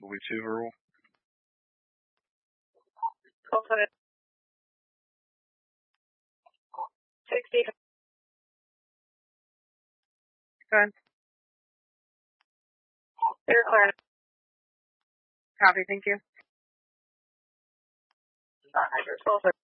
will be 2 verbal. 1200. 60. Go ahead. Clear, clear. Copy, thank you. 1200.